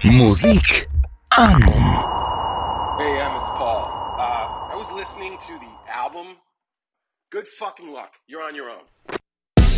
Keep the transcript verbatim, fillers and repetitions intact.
Musik an. Hey, um, it's Paul. Uh, I was listening to the album. Good fucking luck. You're on your own.